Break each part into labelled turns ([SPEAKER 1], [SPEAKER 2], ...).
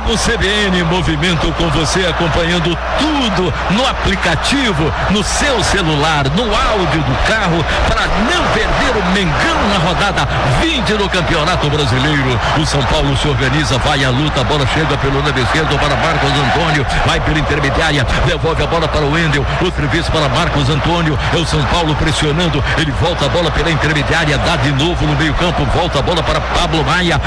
[SPEAKER 1] Globo CBN, movimento com você, acompanhando tudo no aplicativo, no seu celular, no áudio do carro, para não perder o Mengão na rodada 20 do Campeonato Brasileiro. O São Paulo se organiza, vai à luta, a bola chega pelo lado esquerdo para Marcos Antônio, vai pela intermediária, devolve a bola para o Wendel, outra vez para Marcos Antônio, é o São Paulo pressionando, ele volta a bola pela intermediária, dá de novo no meio campo, volta a bola para Pablo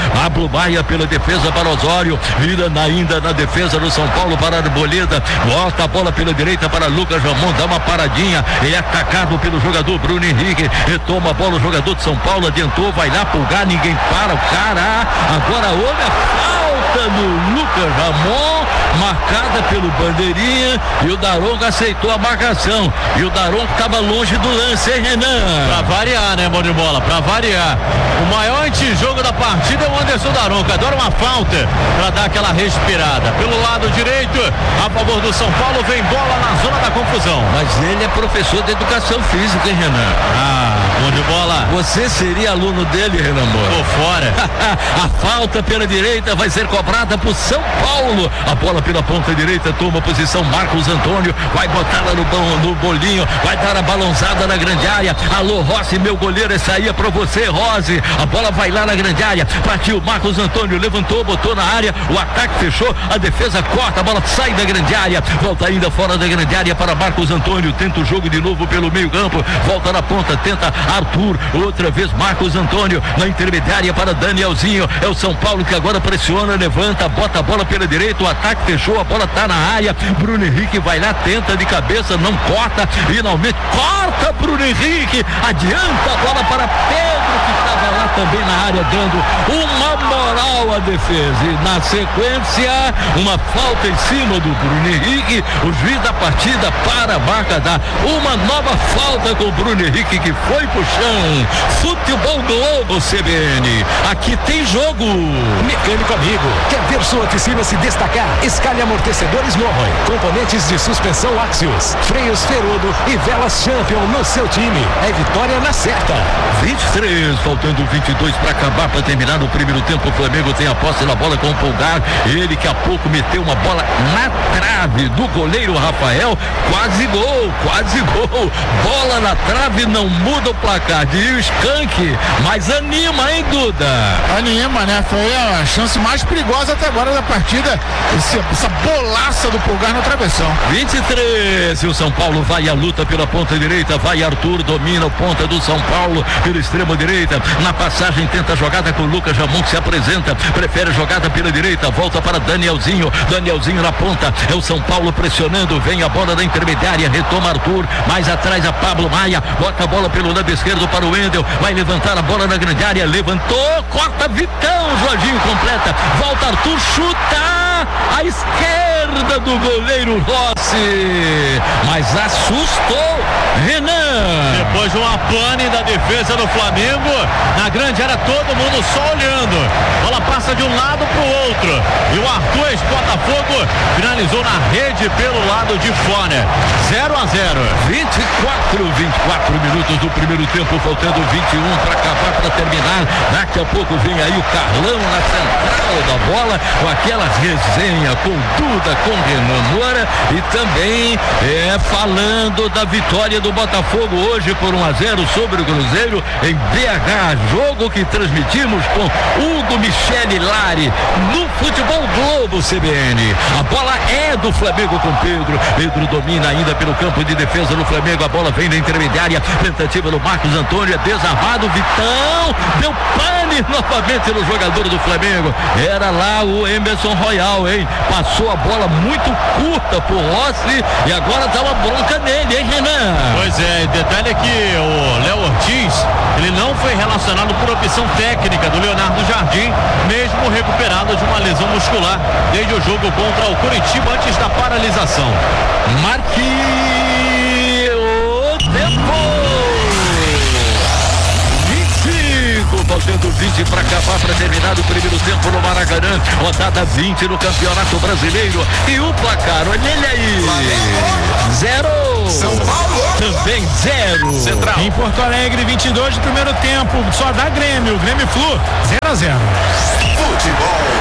[SPEAKER 1] Maia pela defesa para Osório, vira ainda na defesa do São Paulo para Arboleda, bota a bola pela direita para Lucas Ramon, dá uma paradinha, é atacado pelo jogador Bruno Henrique, retoma a bola o jogador de São Paulo, adiantou, vai lá pulgar, ninguém para, o cara, agora houve a falta no Lucas Ramon, marcada pelo Bandeirinha, e o Daronco aceitou a marcação, e o Daronco estava longe do lance, hein, Renan?
[SPEAKER 2] Pra variar, né, bom de bola, pra variar. O maior antijogo da partida é o Anderson Daronco, adora uma falta pra dar aquela respirada. Pelo lado direito, a favor do São Paulo, vem bola na zona da confusão.
[SPEAKER 1] Mas ele é professor de educação física, hein, Renan?
[SPEAKER 2] Bom de bola.
[SPEAKER 1] Você seria aluno dele, Renan Moura?
[SPEAKER 2] Tô fora.
[SPEAKER 1] A falta pela direita vai ser cobrada por São Paulo. A bola pela ponta direita, toma posição Marcos Antônio, vai botar lá no bolinho, vai dar a balãozada na grande área. Alô, Rossi, meu goleiro, essa aí é pra você, Rossi. A bola vai lá na grande área, partiu Marcos Antônio, levantou, botou na área, o ataque fechou, a defesa corta, a bola sai da grande área, volta ainda fora da grande área para Marcos Antônio, tenta o jogo de novo pelo meio campo, volta na ponta, tenta Arthur, outra vez Marcos Antônio, na intermediária para Danielzinho, é o São Paulo que agora pressiona, levanta, bota a bola pela direita, o ataque fechou, a bola tá na área, Bruno Henrique vai lá, tenta de cabeça, não corta, finalmente corta Bruno Henrique, adianta a bola para Pedro, que estava lá também na área, dando uma moral à defesa, e na sequência, uma falta em cima do Bruno Henrique, o juiz da partida para a marca, dá uma nova falta com o Bruno Henrique, que foi pro chão. Futebol Globo CBN, aqui tem jogo.
[SPEAKER 3] Mecânico amigo, quer ver sua oficina se destacar? Escalhe amortecedores Norroy, componentes de suspensão Axios, freios Ferodo e velas Champion no seu time. É vitória na certa.
[SPEAKER 1] 23, faltando 22 para acabar, para terminar o primeiro tempo. O Flamengo tem a posse na bola com o Pulgar, ele que há pouco meteu uma bola na trave do goleiro Rafael, quase gol, bola na trave, não muda o placar de Skank, mas anima, hein, Duda?
[SPEAKER 4] Anima, né? Foi a chance mais perigosa até agora da partida, essa bolaça do Pulgar na travessão.
[SPEAKER 1] 23, e o São Paulo vai à luta pela ponta direita, vai Arthur, domina o ponta do São Paulo pela extrema direita, na passagem tenta a jogada com o Lucas Ramon, que se apresenta, prefere a jogada pela direita, volta para Danielzinho na ponta, é o São Paulo pressionando, vem a bola da intermediária, retoma Arthur, mais atrás a Pablo Maia, bota a bola pelo lado esquerdo para o Wendel, vai levantar a bola na grande área, levantou, corta Vitão, Jorginho completa, volta Arthur, chuta à esquerda do goleiro Rossi, mas assustou Renan.
[SPEAKER 2] Depois de uma pane da defesa do Flamengo, na grande área, todo mundo só olhando, bola passa de um lado pro outro, e o Arthur ex-Botafogo finalizou na rede pelo lado de fora. 0-0.
[SPEAKER 1] 24 minutos do primeiro tempo, faltando 21 para acabar, para terminar. Daqui a pouco vem aí o Carlão na central da bola, com aquela resenha com Duda, com Renan Moura, e também falando da vitória do Botafogo hoje por 1-0 sobre o Cruzeiro em BH, jogo que transmitimos com Hugo Michele Lari no Futebol Globo CBN. A bola é do Flamengo com Pedro domina ainda pelo campo de defesa do Flamengo, a bola vem na intermediária, tentativa do Marcos Antônio, é desarmado, Vitão deu pane novamente no jogador do Flamengo, era lá o Emerson Royal, hein? Passou a bola muito curta por Rossi e agora dá uma bronca nele, hein, Renan?
[SPEAKER 2] Pois é, detalhe é que o Léo Ortiz, ele não foi relacionado por opção técnica do Leonardo Jardim, mesmo recuperado de uma lesão muscular desde o jogo contra o Curitiba antes da paralisação.
[SPEAKER 1] Marque o tempo. 25, faltando 20 para acabar, para terminar o primeiro tempo no Maracanã, rodada 20 no Campeonato Brasileiro, e o placar, olha ele aí, 0,
[SPEAKER 5] São Paulo
[SPEAKER 1] também 0,
[SPEAKER 5] Central.
[SPEAKER 4] Em Porto Alegre, 22 de primeiro tempo, só dá Grêmio Flu 0-0.
[SPEAKER 5] Futebol Globo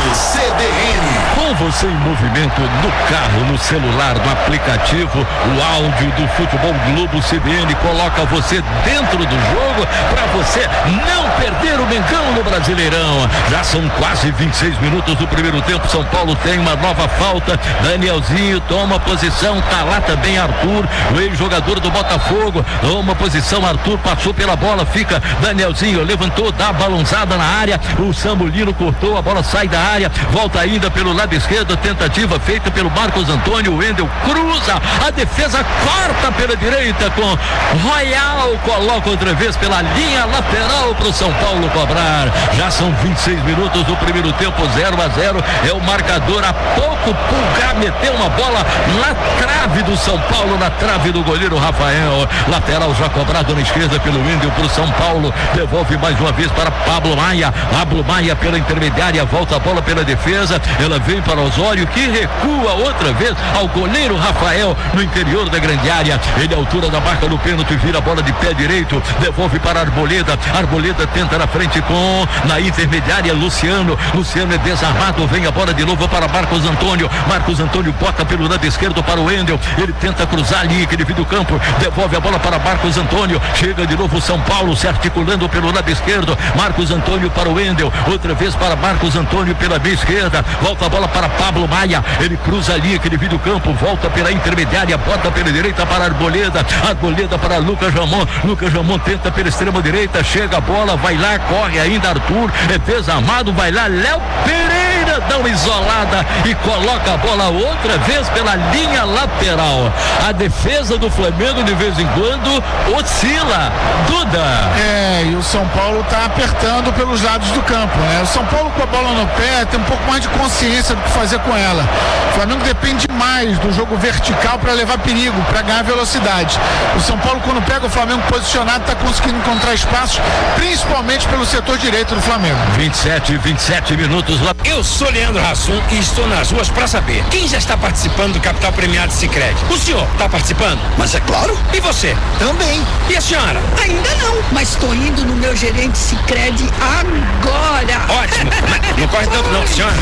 [SPEAKER 3] CBN.
[SPEAKER 1] Com você em movimento no carro, no celular, no aplicativo, o áudio do Futebol Globo CBN coloca você dentro do jogo para você não perder o Mengão no Brasileirão. Já são quase 26 minutos do primeiro tempo. São Paulo tem uma nova falta. Danielzinho toma posição, tá lá também Arthur, o ex-jogador do Botafogo. Toma posição, Arthur passou pela bola, fica Danielzinho, levantou, dá a balãozada na área. O Samulino cortou, a bola sai da área, volta ainda pelo lado esquerdo, tentativa feita pelo Marcos Antônio. O Wendel cruza, a defesa corta pela direita com Royal, coloca outra vez pela linha lateral pro São Paulo cobrar. Já são 26 minutos do primeiro tempo, 0-0 é o marcador. Há pouco o Pulgar meteu uma bola na trave do São Paulo, na trave do goleiro Rafael. Lateral já cobrado na esquerda pelo Wendel pro São Paulo, devolve mais uma vez para Pablo Maia. Pablo Maia pela intermediária, volta a bola pela defesa, ela vem para Osório, que recua outra vez ao goleiro Rafael no interior da grande área. Ele à altura da marca do pênalti, vira a bola de pé direito, devolve para Arboleda. Arboleda tenta na frente na intermediária Luciano é desarmado, vem a bola de novo para Marcos Antônio. Marcos Antônio bota pelo lado esquerdo para o Wendel, ele tenta cruzar ali, que divide o campo, devolve a bola para Marcos Antônio, chega de novo o São Paulo se articulando pelo lado esquerdo. Marcos Antônio para o Wendel, outra vez para Marcos Antônio pela meia esquerda, volta a bola para Pablo Maia, ele cruza ali, que divide o campo, volta pela intermediária, bota pela direita para Arboleda para Lucas Jamon tenta pela extrema direita, chega a bola, vai lá, corre ainda Arthur, é desarmado, vai lá Léo Pereira, dá uma isolada e coloca a bola outra vez pela linha lateral. A defesa do Flamengo de vez em quando oscila. Duda.
[SPEAKER 4] E o São Paulo tá apertando pelos lados do campo, né? O São Paulo com a bola no pé tem um pouco mais de consciência do que fazer com ela. O Flamengo depende mais do jogo vertical para levar perigo, para ganhar velocidade. O São Paulo, quando pega o Flamengo posicionado, tá conseguindo encontrar espaços, principalmente pelo setor direito do Flamengo.
[SPEAKER 1] 27 minutos lá.
[SPEAKER 5] Eu sou Leandro Hassum e estou nas ruas para saber quem já está participando do Capital Premiado Sicredi. O senhor está participando?
[SPEAKER 6] Mas é claro.
[SPEAKER 5] E você?
[SPEAKER 6] Também.
[SPEAKER 5] E a senhora?
[SPEAKER 7] Ainda não, mas estou indo no meu gerente Sicredi agora.
[SPEAKER 5] Ótimo. Não corre tanto não, senhora.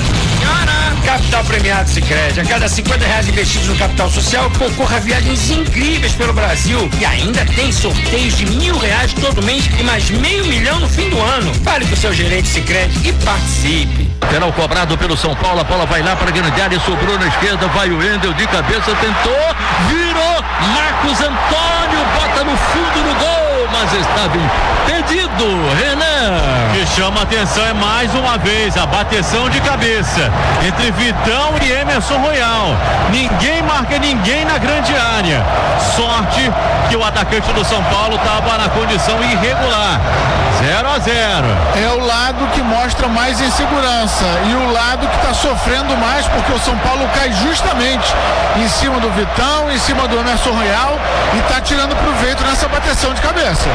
[SPEAKER 5] Capital Premiado Sicredi. A cada R$50 investidos no capital social, concorra a viagens incríveis pelo Brasil. E ainda tem sorteios de R$1.000 todo mês e mais R$500 mil no fim do ano. Fale com o seu gerente Sicredi e participe.
[SPEAKER 1] Penal cobrado pelo São Paulo, a bola vai lá para a grande área, sobrou na esquerda, vai o Wendel de cabeça, tentou, virou, Marcos Antônio bota no fundo do gol, mas estava impedido, Renan.
[SPEAKER 2] O que chama a atenção é mais uma vez a bateção de cabeça entre Vitão e Emerson Royal. Ninguém marca ninguém na grande área. Sorte que o atacante do São Paulo estava na condição irregular. 0-0.
[SPEAKER 4] É o lado que mostra mais insegurança e o lado que está sofrendo mais, porque o São Paulo cai justamente em cima do Vitão, em cima do Emerson Royal e está tirando proveito nessa bateção de cabeça.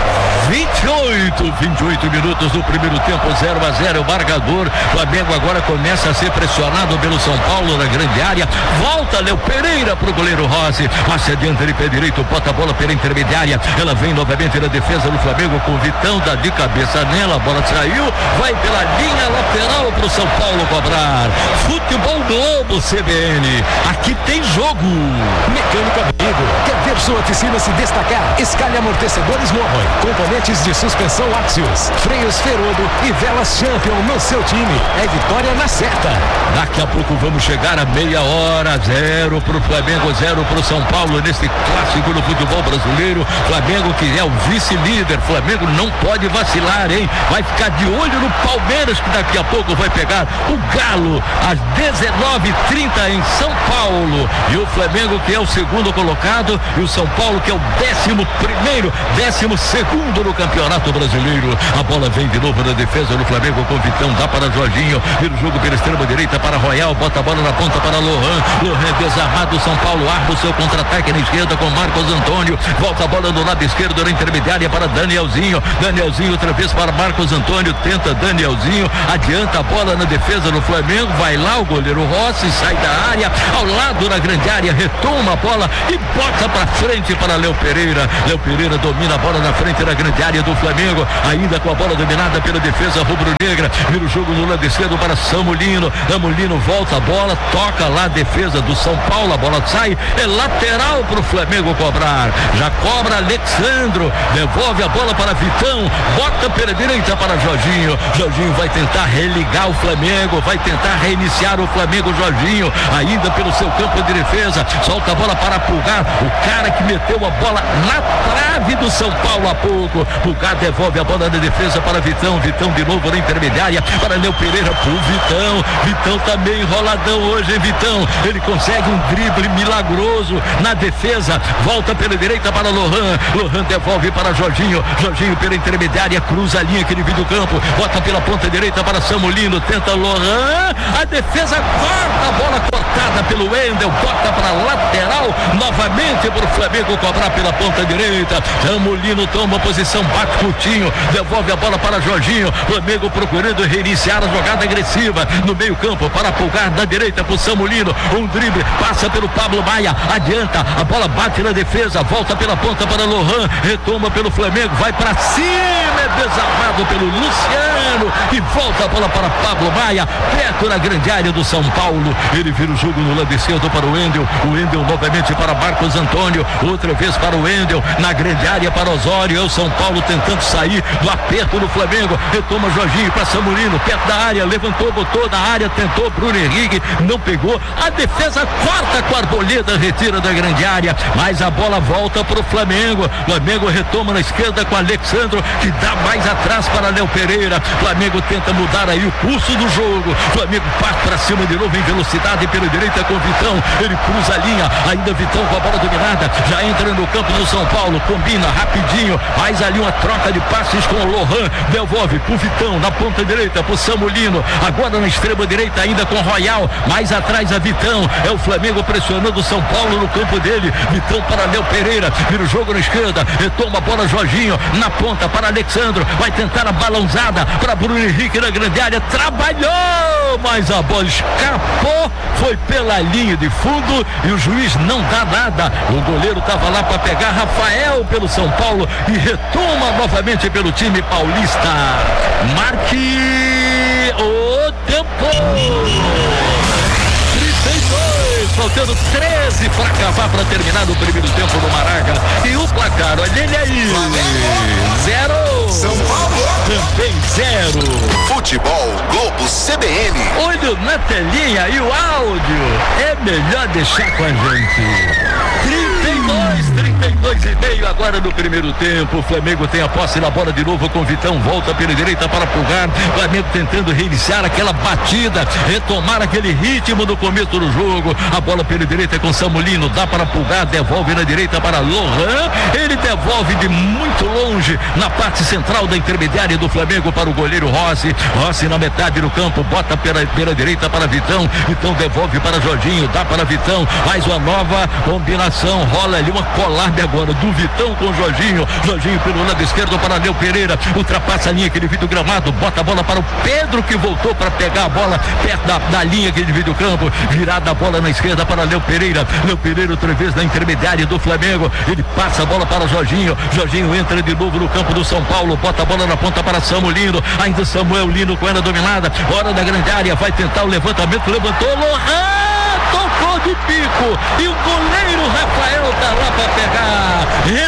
[SPEAKER 1] 28 minutos do primeiro tempo, 0-0 o marcador. Flamengo agora começa a ser pressionado pelo São Paulo na grande área. Volta Léo Pereira pro goleiro Rossi, passe adianta ele pé direito, bota a bola pela intermediária, ela vem novamente na defesa do Flamengo com o Vitão, dá de cabeça nela, a bola saiu, vai pela linha lateral pro São Paulo cobrar. Futebol Globo CBN, aqui tem jogo.
[SPEAKER 3] Mecânico Amigo, quer ver sua oficina se destacar? Escale amortecedores Morroy, componentes de suspensão Axios, freios Ferodo e velas Champion no seu time. É vitória na certa.
[SPEAKER 1] Daqui a pouco vamos chegar a meia hora, 0 pro Flamengo, 0 pro São Paulo nesse clássico do futebol brasileiro. Flamengo que é o vice-líder, Flamengo não pode vacilar, hein? Vai ficar de olho no Palmeiras, que daqui a pouco vai pegar o Galo às 19h30 em São Paulo. E o Flamengo que é o segundo colocado e o São Paulo que é o 12º no Campeonato Brasileiro. A bola vem de novo na defesa do Flamengo com Vitão, dá para Jorginho, vira o jogo pela extrema direita para Royal, bota a bola na ponta para Lohan desarmado, São Paulo arma o seu contra-ataque na esquerda com Marcos Antônio, volta a bola no lado esquerdo na intermediária para Danielzinho outra vez para Marcos Antônio, tenta Danielzinho, adianta a bola na defesa do Flamengo, vai lá o goleiro Rossi, sai da área, ao lado na grande área, retoma a bola e bota para frente para Léo Pereira domina a bola na na frente da grande área do Flamengo, ainda com a bola dominada pela defesa rubro-negra. Vira o jogo no lado esquerdo para Samulino. Samulino volta a bola, toca lá a defesa do São Paulo, a bola sai, é lateral para o Flamengo cobrar. Já cobra Alexandro, devolve a bola para Vitão, bota pela direita para Jorginho. Jorginho vai tentar religar o Flamengo, vai tentar reiniciar o Flamengo. Jorginho, ainda pelo seu campo de defesa, solta a bola para Pulgar, o cara que meteu a bola na trave do São Paulo há pouco. Pulgar devolve a bola da defesa para Vitão. Vitão de novo na intermediária para Léo Pereira pro Vitão. Vitão tá meio enroladão hoje, hein, Vitão? Ele consegue um drible milagroso na defesa, volta pela direita para Lohan. Lohan devolve para Jorginho. Jorginho pela intermediária, cruza a linha que divide o campo, bota pela ponta direita para Samulino, tenta Lohan, a defesa corta, a bola cortada pelo Wendel, bota para lateral, novamente para o Flamengo cobrar pela ponta direita. Samulino toma posição, bate Coutinho, devolve a bola para Jorginho. Flamengo procurando reiniciar a jogada agressiva no meio campo para Pulgar da direita para o Samulino, um drible, passa pelo Pablo Maia, adianta, a bola bate na defesa, volta pela ponta para Lohan, retoma pelo Flamengo, vai para cima, é desarmado pelo Luciano e volta a bola para Pablo Maia, perto na grande área do São Paulo. Ele vira o jogo no lado esquerdo para o Wendel novamente para Marcos Antônio, outra vez para o Wendel, na grande área para Osório. É o São Paulo tentando sair do aperto do Flamengo, retoma Jorginho para Samulino, perto da área, levantou, botou na área, tentou Bruno Henrique, não pegou, a defesa corta com a Arboleda, retira da grande área, mas a bola volta para o Flamengo. Flamengo retoma na esquerda com Alexandro, que dá mais atrás para Léo Pereira. Flamengo tenta mudar aí o curso do jogo. Flamengo parte para cima de novo em velocidade pela direita com Vitão, ele cruza a linha, ainda Vitão com a bola dominada, já entra no campo do São Paulo, combina rapidinho, faz ali uma troca de passes com o Lohan, devolve pro Vitão na ponta direita, pro Samulino, agora na extrema direita ainda com Royal, mais atrás a Vitão, é o Flamengo pressionando o São Paulo no campo dele. Vitão para Léo Pereira, vira o jogo na esquerda, retoma a bola Jorginho, na ponta para Alexandro, vai tentar a balãozada para Bruno Henrique na grande área, trabalhou, mas a bola escapou, foi pela linha de fundo e o juiz não dá nada. O goleiro estava lá para pegar, Rafael pelo São Paulo, e retoma novamente pelo time paulista. Marque o tempo. 32, faltando 13 para acabar, para terminar o primeiro tempo do Maraca. E o placar, olha ele aí, 0.
[SPEAKER 6] São Paulo
[SPEAKER 1] também 0.
[SPEAKER 6] Futebol Globo CBN.
[SPEAKER 1] Olho na telinha e o áudio é melhor deixar com a gente. 32,5 agora no primeiro tempo. O Flamengo tem a posse na bola de novo com Vitão, volta pela direita para Pulgar. Flamengo tentando reiniciar aquela batida, retomar aquele ritmo do começo do jogo. A bola pela direita com Samulino, dá para Pulgar, devolve na direita para Lohan. Ele devolve de muito longe na parte central da intermediária do Flamengo para o goleiro Rossi. Rossi na metade do campo, bota pela direita para Vitão. Vitão devolve para Jorginho, dá para Vitão, mais uma nova combinação, rola ali uma collab agora do Vitão com Jorginho. Jorginho pelo lado esquerdo para Léo Pereira, ultrapassa a linha que divide o gramado, bota a bola para o Pedro, que voltou para pegar a bola perto da linha que divide o campo, virada a bola na esquerda para Léo Pereira. Léo Pereira outra vez na intermediária do Flamengo, ele passa a bola para Jorginho. Jorginho entra de novo no campo do São Paulo, bota a bola na ponta para Samulino, ainda Samuel Lino com ela dominada, hora da grande área, vai tentar o levantamento, levantou, Lohan tocou de pico e o goleiro Rafael tá lá para pegar.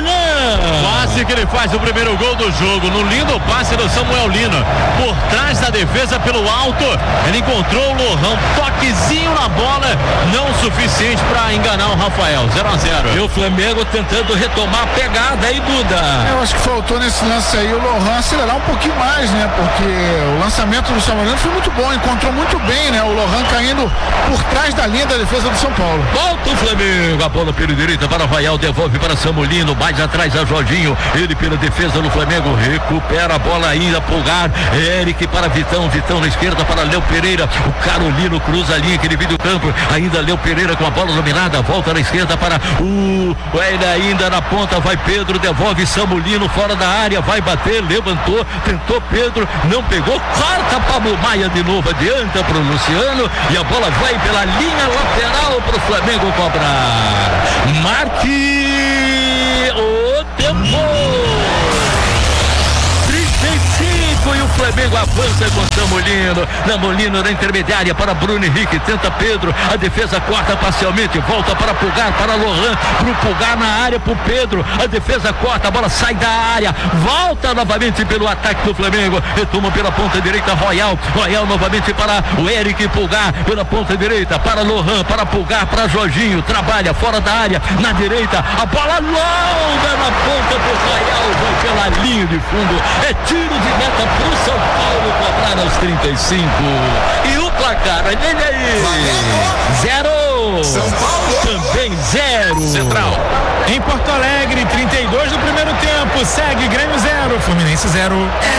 [SPEAKER 1] Renan,
[SPEAKER 2] passe que ele faz o primeiro gol do jogo, no lindo passe do Samuel Lino, por trás da defesa pelo alto, ele encontrou o Lohan, toquezinho na bola, não suficiente para enganar o Rafael. 0-0.
[SPEAKER 1] E o Flamengo tentando retomar a pegada aí, Duda.
[SPEAKER 4] Eu acho que faltou nesse lance aí o Lohan acelerar um pouquinho mais, né? Porque o lançamento do Samuel Lino foi muito bom, encontrou muito bem, né? O Lohan caindo por trás da linha da defesa do São Paulo.
[SPEAKER 1] Volta o Flamengo, a bola pela direita para Royal, devolve para Samulino, mais atrás a Jorginho, ele pela defesa do Flamengo, recupera a bola ainda, Pulgar, Eric para Vitão, Vitão na esquerda para Léo Pereira, o Carolino cruza a linha que divide o campo, ainda Léo Pereira com a bola dominada, volta na esquerda para ele ainda na ponta, vai Pedro, devolve Samulino fora da área, vai bater, levantou, tentou Pedro, não pegou, corta Pablo Maia de novo, adianta para o Luciano e a bola vai pela linha lateral para o Flamengo cobrar. Marque o tempo. e o Flamengo avança com Samolino. Samolino na intermediária para Bruno Henrique, tenta Pedro, a defesa corta parcialmente, volta para Pulgar, para Lohan, pro Pulgar na área pro Pedro, a defesa corta, a bola sai da área, volta novamente pelo ataque do Flamengo, retoma pela ponta direita Royal novamente para o Eric Pulgar, pela ponta direita, para Lohan, para Pulgar, para Jorginho, trabalha fora da área, na direita, a bola longa na ponta pro Royal, vai pela linha de fundo, é tiro de meta pro São Paulo cobrar aos 35. E o placar, olha ele aí, 0
[SPEAKER 6] São Paulo
[SPEAKER 1] também 0
[SPEAKER 2] Central.
[SPEAKER 8] Em Porto Alegre, 32 do primeiro tempo, segue Grêmio 0, Fluminense 0.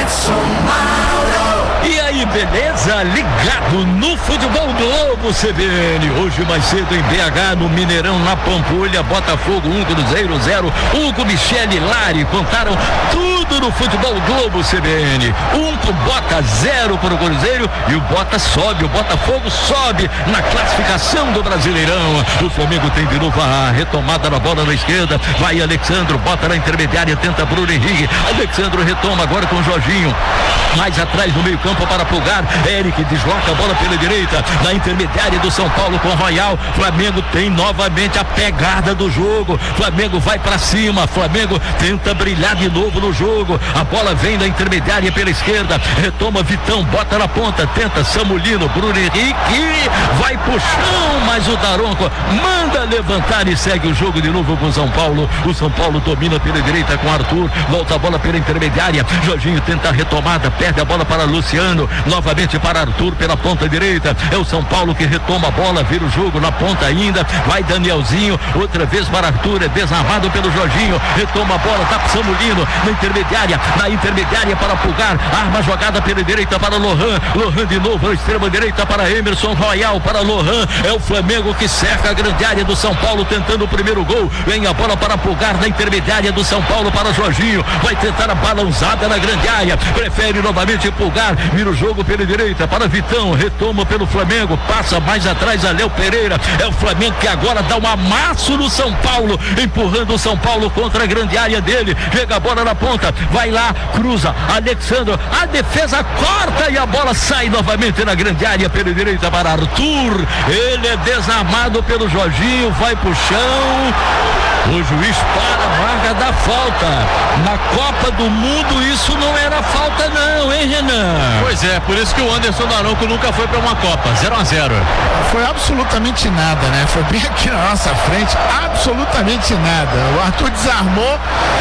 [SPEAKER 1] E aí, beleza? Ligado no Futebol Globo CBN. Hoje mais cedo em BH, no Mineirão, na Pampulha, Botafogo 1, Cruzeiro 0. Hugo, Michele e Lari contaram tudo no Futebol Globo CBN. 1 pro Bota, 0 para o Cruzeiro e o Bota sobe, o Botafogo sobe na classificação do Brasileirão. O Flamengo tem de novo a retomada na bola na esquerda. Vai Alexandro, bota na intermediária, tenta Bruno Henrique. Alexandro retoma agora com o Jorginho. Mais atrás no meio campo para Pulgar. Eric desloca a bola pela direita. Na intermediária do São Paulo com Royal. Flamengo tem novamente a pegada do jogo. Flamengo vai para cima. Flamengo tenta brilhar de novo no jogo. A bola vem na intermediária pela esquerda. Retoma Vitão, bota na ponta. Tenta Samolino, Bruno Henrique. Vai pro chão, mas o Daronco manda levantar e segue o jogo de novo com o São Paulo. O São Paulo domina pela direita com Arthur. Volta a bola pela intermediária. Jorginho tenta a retomada. Perde a bola para Luciano, novamente para Arthur pela ponta direita, é o São Paulo que retoma a bola, vira o jogo na ponta ainda, vai Danielzinho, outra vez para Arthur, é desarmado pelo Jorginho, retoma a bola, tá pro Samolino, na intermediária para Pulgar, arma a jogada pela direita para Lohan de novo, na extrema direita para Emerson, Royal para Lohan, é o Flamengo que cerca a grande área do São Paulo, tentando o primeiro gol, vem a bola para Pulgar, na intermediária do São Paulo para Jorginho, vai tentar a balançada na grande área, prefere novamente Pulgar, vira o jogo pela direita para Vitão, retoma pelo Flamengo, passa mais atrás a Léo Pereira, é o Flamengo que agora dá um amasso no São Paulo, empurrando o São Paulo contra a grande área dele, chega a bola na ponta, vai lá, cruza, Alexandre, a defesa corta e a bola sai novamente na grande área pela direita para Arthur, ele é desarmado pelo Jorginho, vai pro chão, o juiz para a marca da falta, na Copa do Mundo isso não era falta não, hein, Renan?
[SPEAKER 2] Pois é, por isso que o Anderson Daronco nunca foi para uma Copa, 0-0.
[SPEAKER 4] Foi absolutamente nada, né? Foi bem aqui na nossa frente, absolutamente nada. O Arthur desarmou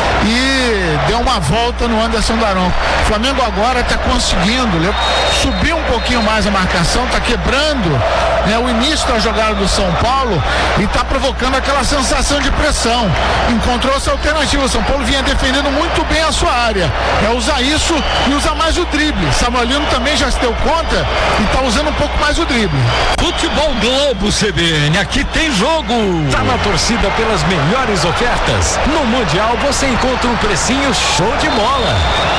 [SPEAKER 4] e deu uma volta no Anderson Daronco. O Flamengo agora está conseguindo subir um pouquinho mais a marcação, está quebrando, né, o início da jogada do São Paulo e está provocando aquela sensação de pressão. Encontrou essa alternativa. O São Paulo vinha defendendo muito bem a sua área. É usar isso e usar mais o drible. Samuelino também já se deu conta e está usando um pouco mais o drible.
[SPEAKER 1] Futebol Globo CBN, aqui tem jogo.
[SPEAKER 3] Tá na torcida pelas melhores ofertas? No Mundial você encontra um precinho show de bola.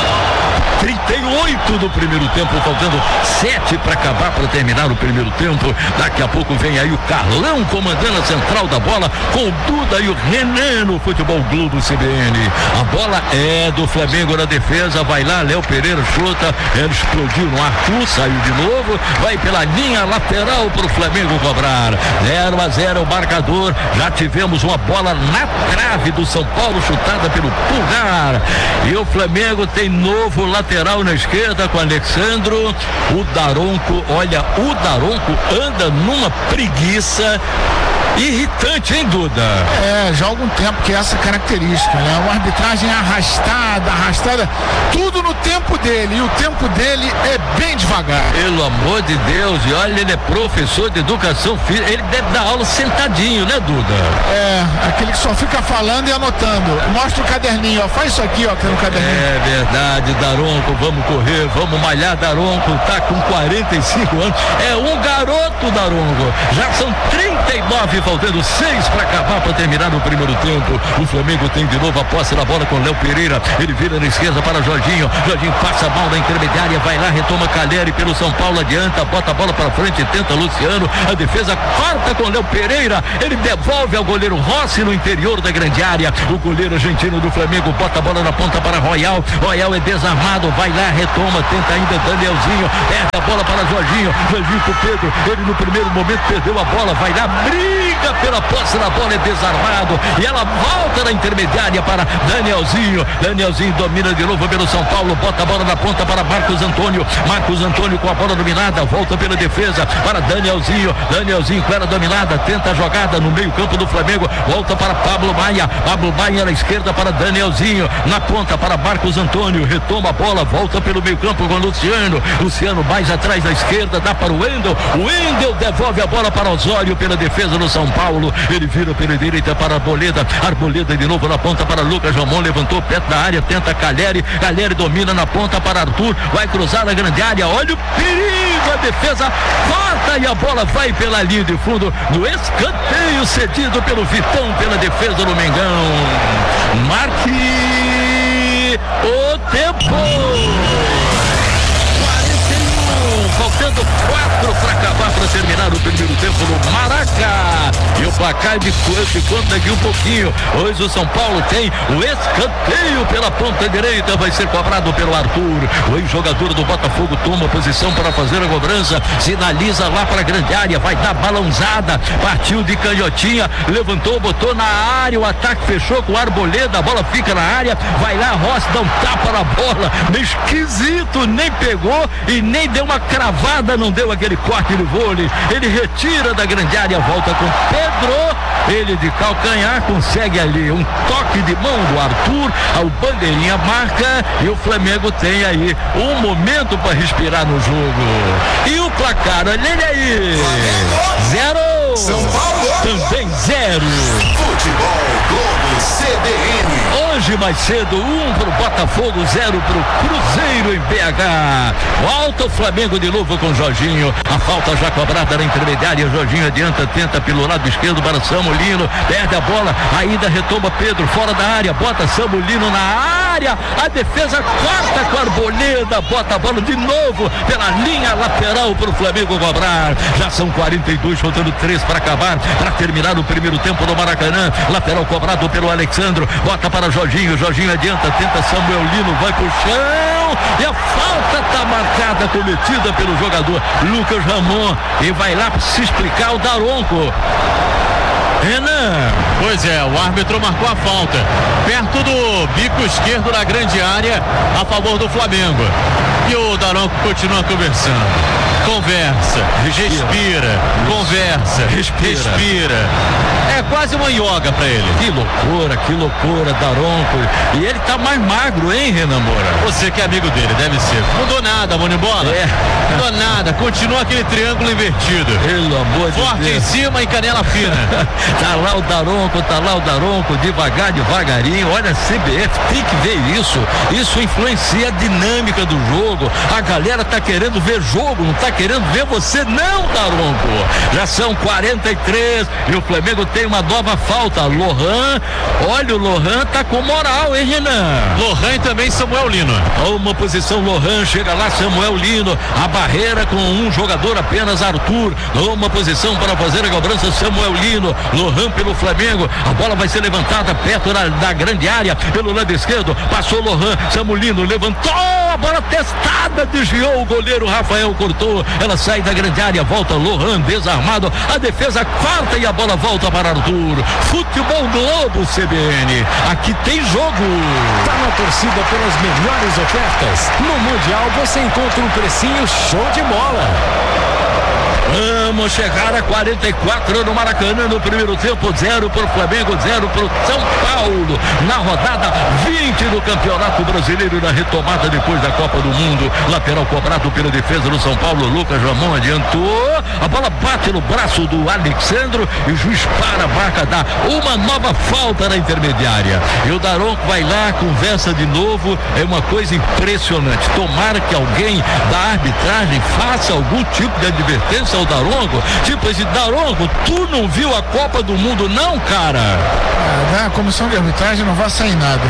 [SPEAKER 1] 38 do primeiro tempo, faltando 7 para acabar, para terminar o primeiro tempo. Daqui a pouco vem aí o Carlão comandando a central da bola com o Duda e o Renan no Futebol Globo CBN. A bola é do Flamengo na defesa, vai lá, Léo Pereira chuta, ele explodiu no Arthur, saiu de novo, vai pela linha lateral para o Flamengo cobrar. 0-0 o marcador, já tivemos uma bola na trave do São Paulo, chutada pelo Pulgar. E o Flamengo tem novo lateral na esquerda com Alexandro. O Daronco, olha, o Daronco anda numa preguiça irritante, hein, Duda?
[SPEAKER 4] Já há algum tempo que é essa característica, né? Uma arbitragem arrastada, tudo no tempo dele, e o tempo dele é bem devagar.
[SPEAKER 1] Pelo amor de Deus, e olha, ele é professor de educação física, ele deve dar aula sentadinho, né, Duda?
[SPEAKER 4] Aquele que só fica falando e anotando. Mostra o caderninho, ó, faz isso aqui, ó, que é no caderninho.
[SPEAKER 1] É verdade, Daronco, vamos correr, vamos malhar, Daronco, tá com 45 anos, é um garoto, Daronco, já são 39 CBN, faltando 6 para acabar, para terminar o primeiro tempo. O Flamengo tem de novo a posse da bola com Léo Pereira. Ele vira na esquerda para Jorginho. Jorginho passa mal na intermediária, vai lá, retoma Calheri pelo São Paulo, adianta, bota a bola para frente, tenta Luciano. A defesa corta com Léo Pereira. Ele devolve ao goleiro Rossi no interior da grande área. O goleiro argentino do Flamengo bota a bola na ponta para Royal. Royal é desarmado, vai lá, retoma, tenta ainda Danielzinho. Perde a bola para Jorginho. Jorginho com Pedro. Ele no primeiro momento perdeu a bola, vai lá, briga pela posse da bola, é desarmado. E ela volta na intermediária para Danielzinho. Danielzinho domina de novo pelo São Paulo, bota a bola na ponta para Marcos Antônio. Marcos Antônio com a bola dominada, volta pela defesa para Danielzinho. Danielzinho com ela dominada, tenta a jogada no meio campo do Flamengo, volta para Pablo Maia. Pablo Maia na esquerda para Danielzinho, na ponta para Marcos Antônio, retoma a bola, volta pelo meio campo com Luciano. Luciano mais atrás da esquerda, dá para o Wendel. O Wendel devolve a bola para Osório pela defesa do São Paulo. Ele vira pela direita para Arboleda. Arboleda de novo na ponta para Lucas Ramon, levantou perto da área, tenta Calheri. Calheri domina na ponta para Arthur, vai cruzar na grande área, olha o perigo, a defesa corta e a bola vai pela linha de fundo no escanteio cedido pelo Vitão pela defesa do Mengão. Marque o tempo. Faltando 4 para acabar, para terminar o primeiro tempo no Maraca. E o placar de quanto daqui um pouquinho. Hoje o São Paulo tem o escanteio pela ponta direita, vai ser cobrado pelo Arthur. O ex-jogador do Botafogo toma posição para fazer a cobrança, sinaliza lá para a grande área, vai dar balãozada, partiu de canhotinha, levantou, botou na área, o ataque fechou com o Arboleda, a bola fica na área, vai lá, Rossi dá um tapa na bola, meio esquisito, nem pegou e nem deu uma cravada, não deu aquele corte de vôlei. Ele retira da grande área, volta com Pedro, ele de calcanhar consegue ali um toque de mão do Arthur, ao bandeirinha marca e o Flamengo tem aí um momento para respirar no jogo. E o placar, olha ele aí, 0
[SPEAKER 6] São Paulo
[SPEAKER 1] também 0.
[SPEAKER 6] Futebol Globo CBN.
[SPEAKER 1] Hoje mais cedo, 1 pro Botafogo, 0 pro Cruzeiro em BH. Volta o Flamengo de novo com Jorginho. A falta já cobrada na intermediária. Jorginho adianta, tenta pelo lado esquerdo para Samulino. Perde a bola, ainda retoma Pedro fora da área. Bota Samulino na área. A defesa corta com a Arboleda. Bota a bola de novo pela linha lateral para o Flamengo cobrar. Já são 42, faltando 3 para acabar, para terminar o primeiro tempo do Maracanã. Lateral cobrado pelo Alexandro. Bota para Jorginho. Jorginho adianta, tenta Samuel Lino, vai pro chão. E a falta está marcada, cometida pelo jogador Lucas Ramon. E vai lá se explicar o Daronco. Renan.
[SPEAKER 2] Pois é, o árbitro marcou a falta perto do bico esquerdo da grande área a favor do Flamengo. E o Daronco continua conversando. Conversa, respira, conversa, respira. É quase uma yoga pra ele.
[SPEAKER 1] Que loucura, Daronco. E ele tá mais magro, hein, Renan Moura?
[SPEAKER 2] Você que é amigo dele, deve ser. Mudou nada, Monibola. Mudou nada, continua aquele triângulo invertido.
[SPEAKER 1] Pelo amor de Deus.
[SPEAKER 2] Forte em cima e canela fina.
[SPEAKER 1] Tá lá o Daronco, devagarinho. Olha, a CBF tem que ver isso. Isso influencia a dinâmica do jogo. A galera tá querendo ver jogo, não tá querendo ver você não, Daronco. Já são 43 e o Flamengo tem uma nova falta. Lohan, olha, o Lohan tá com moral, hein, Renan?
[SPEAKER 2] Lohan e também Samuel Lino.
[SPEAKER 1] Uma posição, Lohan, chega lá, Samuel Lino, a barreira com um jogador apenas, Arthur. Uma posição para fazer a cobrança, Samuel Lino. Lohan pelo Flamengo, a bola vai ser levantada perto da grande área, pelo lado esquerdo, passou Lohan, Samuel Lino levantou, a bola testada, desviou o goleiro, Rafael cortou, ela sai da grande área, volta Lohan, desarmado, a defesa corta e a bola volta para Arthur. Futebol Globo CBN, aqui tem jogo.
[SPEAKER 3] Tá na torcida pelas melhores ofertas. No Mundial você encontra um precinho show de bola.
[SPEAKER 1] Vamos chegar a 44 no Maracanã no primeiro tempo, 0 para o Flamengo, 0 para o São Paulo, na rodada 20 do Campeonato Brasileiro, na retomada depois da Copa do Mundo. Lateral cobrado pela defesa do São Paulo, Lucas Ramon adiantou, a bola bate no braço do Alexandro e o juiz para a marca, dá uma nova falta na intermediária. E o Daronco vai lá, conversa de novo, é uma coisa impressionante. Tomara que alguém da arbitragem faça algum tipo de advertência ao Daronco. Tipo, esse Daronco, tu não viu a Copa do Mundo não, cara?
[SPEAKER 4] Na comissão de arbitragem não vai sair nada.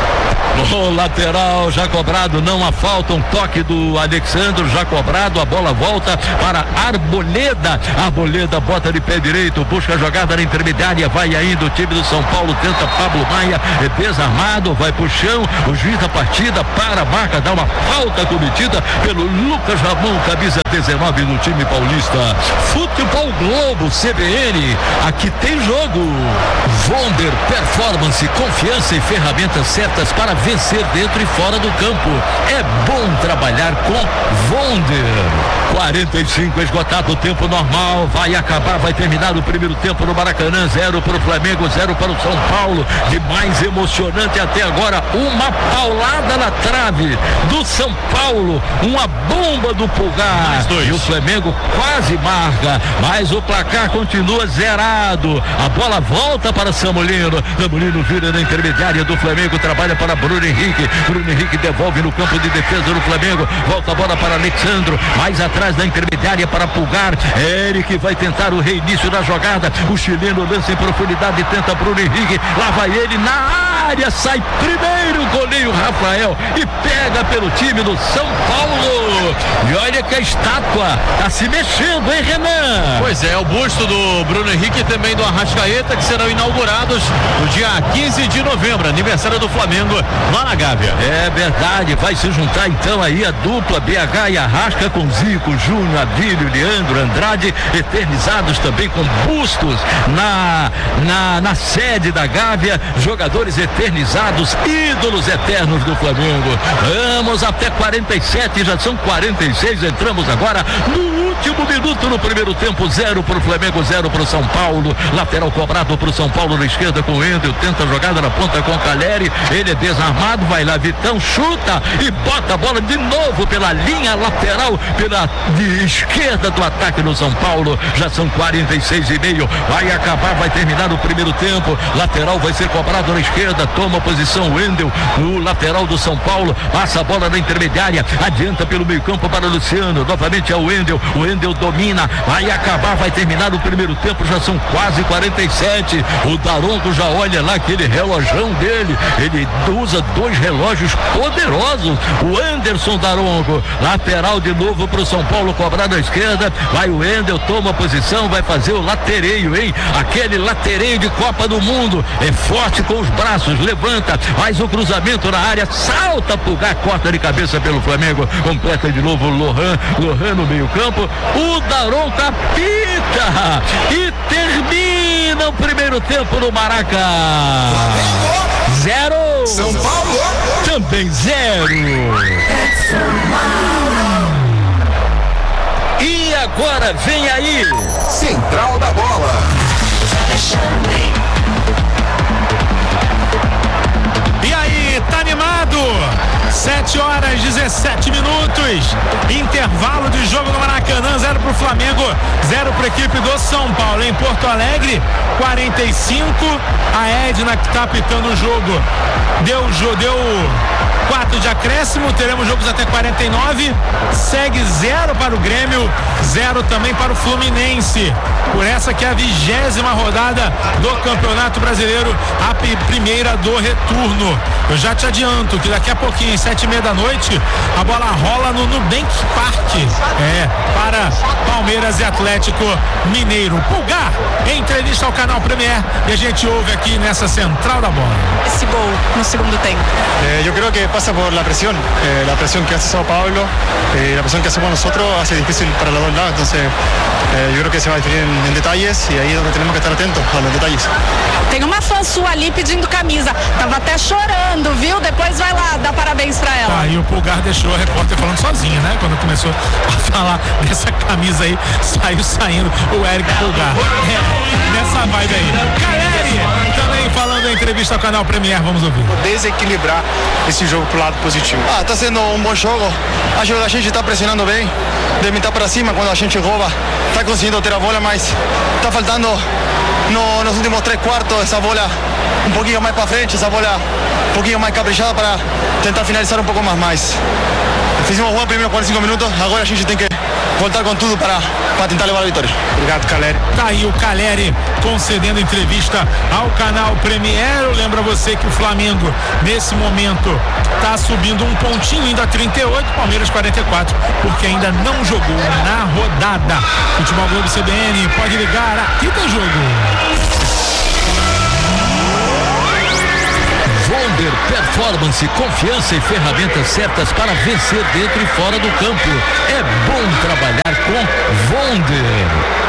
[SPEAKER 1] O lateral já cobrado, não há falta, um toque do Alexandre já cobrado, a bola volta para Arboleda. Arboleda bota de pé direito, busca a jogada na intermediária, vai ainda o time do São Paulo, tenta Pablo Maia, é desarmado, vai pro chão, o juiz da partida para a marca, dá uma falta cometida pelo Lucas Ramon, camisa 19 do time paulista. Futebol Globo, CBN, aqui tem jogo. Wonder Performance, confiança e ferramentas certas para vencer dentro e fora do campo. É bom trabalhar com Wonder. 45 esgotado o tempo normal, vai acabar, vai terminar o primeiro tempo no Maracanã, 0 para o Flamengo, 0 para o São Paulo. De mais emocionante até agora, uma paulada na trave do São Paulo, uma bomba do Pulgar, e o Flamengo quase marca, mas o placar continua zerado. A bola volta para Samulino, Samulino vira na intermediária do Flamengo, trabalha para Bruno Henrique, Bruno Henrique devolve no campo de defesa do Flamengo, volta a bola para Alexandro, mais atrás da intermediária para Pulgar, Eric vai tentar o reinício da jogada, o chileno lança em profundidade e tenta Bruno Henrique, lá vai ele na área, sai primeiro o goleiro Rafael e pega pelo time do São Paulo. E olha que a estátua está se mexendo, hein, Renan?
[SPEAKER 2] Pois é, o busto do Bruno Henrique e também do Arrascaeta, que serão inaugurados no dia 15 de novembro, aniversário do Flamengo lá na Gávea.
[SPEAKER 1] É verdade, vai se juntar então aí a dupla BH e Arrasca com Zico, Júnior, Adílio, Leandro, Andrade, eternizados também com bustos na sede da Gávea, jogadores eternizados, ídolos eternos do Flamengo. Vamos até 47, já são 46, entramos agora no último minuto no primeiro tempo, 0 para o Flamengo, 0 para o São Paulo, lateral cobrado para o São Paulo na esquerda com o Endel, tenta a jogada na ponta com o Caleri, ele é desarmado, vai lá Vitão, chuta e bota a bola de novo pela linha lateral, pela de esquerda do ataque no São Paulo, já são 46,5, vai acabar, vai terminar o primeiro tempo, lateral vai ser cobrado na esquerda, toma a posição o Endel, o lateral do São Paulo, passa a bola na intermediária, adianta pelo meio campo para o Luciano, novamente é o Endel domina, vai acabar, vai terminar o primeiro tempo, já são quase 47, o Daronco já olha lá aquele relojão dele, ele usa 2 relógios poderosos, o Anderson Daronco, lateral de novo para o São Paulo, cobrar na esquerda, vai o Endel, toma a posição, vai fazer o latereio, hein? Aquele latereio de Copa do Mundo, é forte com os braços, levanta, faz o cruzamento na área, salta Pulgar, corta de cabeça pelo Flamengo, completa de novo o Lohan no meio campo, o Daronco apita e termina o primeiro tempo no Maraca. 0
[SPEAKER 6] São Paulo
[SPEAKER 1] também 0. E agora vem aí
[SPEAKER 6] Central da Bola.
[SPEAKER 8] E aí, tá animado? 7 horas 17 minutos, intervalo de jogo no Maracanã, 0 pro Flamengo, 0 pra equipe do São Paulo. Em Porto Alegre, 45, a Edna que tá apitando o jogo deu 4 de acréscimo, teremos jogos até 49, segue 0 para o Grêmio, 0 também para o Fluminense, por essa que é a 20ª rodada do Campeonato Brasileiro, a primeira do retorno. Eu já te adianto que daqui a pouquinho, 7h30 da noite, a bola rola no Nubank Park, para Palmeiras e Atlético Mineiro. Pulgar, em entrevista ao canal Premier, e a gente ouve aqui nessa Central da Bola.
[SPEAKER 9] Esse gol no segundo tempo.
[SPEAKER 10] Yo creo que pasa por la presión que hace Sao Paulo, la presión que hacemos nosotros hace difícil para los dos lados, entonces yo creo que se va a definir en detalles y ahí es donde tenemos que estar atentos a los detalles.
[SPEAKER 9] Tem uma fã sua ali pedindo camisa, tava até chorando, viu? Depois vai lá, dá parabéns pra ela.
[SPEAKER 8] Aí o Pulgar deixou a repórter falando sozinha, né? Quando começou a falar dessa camisa aí, saindo o Eric Pulgar. Nessa vibe aí. Caleri, também falando em entrevista ao canal Premier, vamos ouvir.
[SPEAKER 10] Desequilibrar esse jogo pro lado positivo. Tá sendo bom jogo. Acho que a gente tá pressionando bem, de metade para cima, quando a gente rouba, tá conseguindo ter a bola, mas tá faltando nos últimos 3/4 essa bola pouquinho mais para frente, essa bola pouquinho mais caprichada para tentar finalizar pouco mais. Fizemos um bom primeiro 45 minutos, agora a gente tem que voltar com tudo para tentar levar a vitória.
[SPEAKER 8] Obrigado, Caleri. Tá aí o Caleri concedendo entrevista ao canal Premier. Eu lembro a você que o Flamengo, nesse momento, tá subindo um pontinho, ainda 38, Palmeiras 44, porque ainda não jogou na rodada. Futebol Globo CBN, pode ligar, aqui tem jogo.
[SPEAKER 1] Vonder Performance, confiança e ferramentas certas para vencer dentro e fora do campo. É bom trabalhar com Vonder.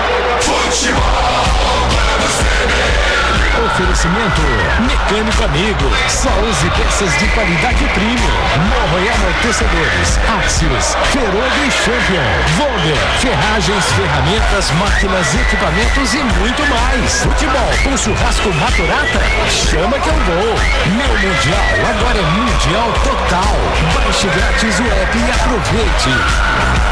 [SPEAKER 1] Oferecimento Mecânico Amigo. Só use peças de qualidade premium. Morro e amortecedores, Axios, Ferodo e Champion. Vonder, ferragens, ferramentas, máquinas, equipamentos e muito mais. Futebol com churrasco Maturata? Chama que eu vou. Meu Mundial agora é Mundial Total. Baixe grátis o app e aproveite.